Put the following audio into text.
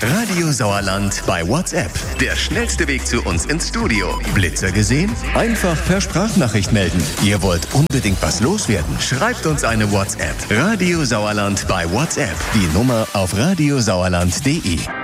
Radio Sauerland bei WhatsApp. Der schnellste Weg zu uns ins Studio. Blitzer gesehen? Einfach per Sprachnachricht melden. Ihr wollt unbedingt was loswerden? Schreibt uns eine WhatsApp. Radio Sauerland bei WhatsApp. Die Nummer auf radiosauerland.de.